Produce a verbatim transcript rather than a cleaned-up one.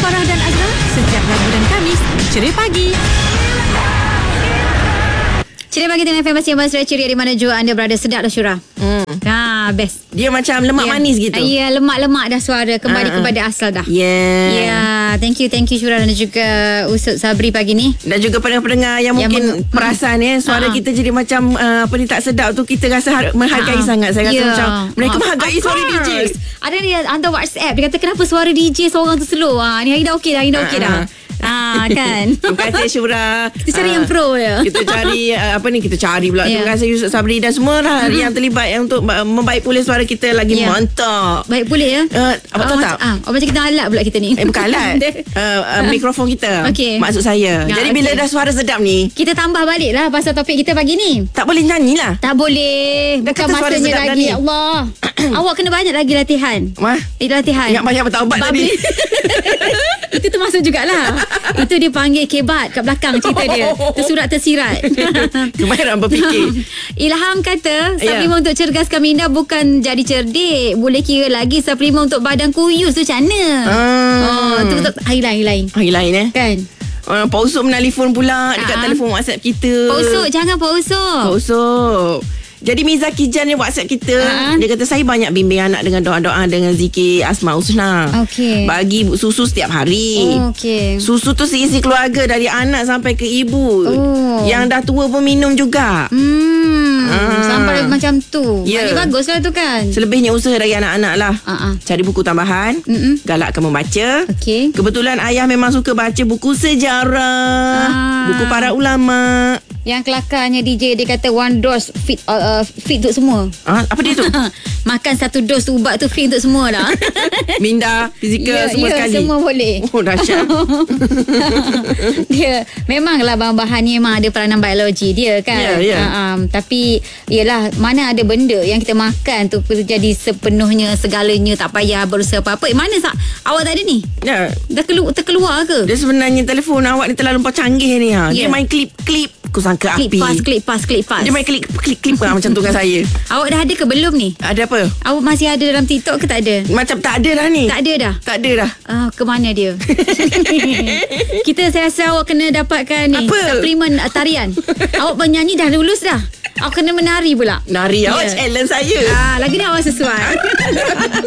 Farah dan Azra setiap Rabu dan Kamis. Ceria Pagi. Ceria Pagi dengan F M Masih Abang Surat Ceria di mana jua anda berada. Sedap dah Syura. Hmm. Ha, best. Dia macam lemak ya. manis gitu. Ya, lemak-lemak dah suara. Kembali uh-uh. kepada asal dah. Yeah. Ya, yeah. Thank you, thank you Syura dan juga Usut Sabri pagi ni. Dan juga pendengar-pendengar yang, yang mungkin meng- perasan ya, suara uh-huh. kita jadi macam uh, apa ni tak sedap tu, kita rasa har- menghargai uh-huh. sangat. Saya rasa yeah. macam mereka uh, menghargai suara D J. Ada dia hantar WhatsApp, dia kata kenapa suara D J seorang tu slow. Ha, ni hari dah okey dah, hari dah okey uh-huh. dah. Ah, kan. Terima kasih Syura. Kita cari uh, yang pro ya. Kita cari uh, apa ni kita cari pula. Yeah. Terima kasih Yusuf Sabri dan semua lah uh-huh. yang terlibat yang untuk uh, membaik pulih suara kita lagi yeah. mantap. Baik pulih ya. Uh, apa tahu tak? Ah, oh, macam kita alat pula kita ni. Eh bukan alat. uh, uh, mikrofon kita. Okay. Maksud saya. Ya, Jadi okay. bila dah suara sedap ni, kita tambah balik lah pasal topik kita pagi ni. Tak boleh nyanyi lah. Tak boleh. Dah Bukan masanya lagi. Ya Allah. Awak kena banyak lagi latihan. Mah? Eh, latihan. Ingat banyak bertaubat tadi. Itu termasuk jugalah. Itu dia panggil kebat kat belakang cerita dia. Tersurat tersirat. Kemahiran berfikir. Ilham kata suplemen yeah. untuk cerdaskan minda bukan jadi cerdik. Boleh kira lagi suplemen untuk badan kuyus tu macam mana? Hmm. Oh, tu betul. Hari lain, hari lain. Hari lain eh. Kan? Uh, Pak Usop menelefon pula dekat uh-huh. telefon WhatsApp kita. Pak Usop, jangan Pak Usop. Pak Usop. Jadi Mizaki Jan ni WhatsApp kita. Uh-huh. Dia kata saya banyak bimbing anak dengan doa-doa dengan zikir Asmaul Husna. Okey. Bagi susu setiap hari. Oh, okey. Susu tu seisi keluarga dari anak sampai ke ibu. Oh. Yang dah tua pun minum juga. Hmm. Ah. Sampai macam tu. Yeah. Ini baguslah tu kan. Selebihnya usaha dari anak-anak lah. Uh-uh. Cari buku tambahan. Mm-mm. Galakkan membaca. Okey. Kebetulan ayah memang suka baca buku sejarah. Ah. Buku para ulama. Yang kelakarnya D J dia kata one dose fit uh, fit untuk semua. Ah, apa dia tu? Makan satu dos ubat tu fit untuk semua lah. Minda, fizikal, yeah, semua yeah, sekali. Semua boleh. Oh, dahsyat. Dia memanglah bahan-bahan ni memang ada peranan biologi dia kan. Yeah, yeah. Uh, um, tapi yalah, mana ada benda yang kita makan tu jadi sepenuhnya segalanya, tak payah berusaha apa-apa. Eh, mana sak awak tak ada ni? Ya. Yeah. Dah kelu- terkeluar ke? Dia sebenarnya telefon awak ni terlalu canggih ni ha. Yeah. Dia main klip-klip. Aku sangka klik api. Pas, klik pas, klik pas. Dia main klik klik klik lah macam tu dengan saya. Awak dah ada ke belum ni? Ada apa? Awak masih ada dalam TikTok ke tak ada? Macam tak ada dah ni. Tak ada dah? Tak ada dah. Ah, ke mana dia? Kita saya rasa awak kena dapatkan ni. Apa? Suplemen uh, tarian. Awak penyanyi dah lulus dah. Awak kena menari pula. Nari awak yeah. challenge saya. Ah, lagi dah awak sesuai.